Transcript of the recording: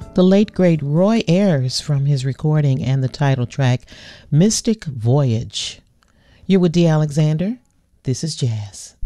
the late great Roy Ayers from his recording and the title track, Mystic Voyage. You're with D. Alexander. This is Jazz.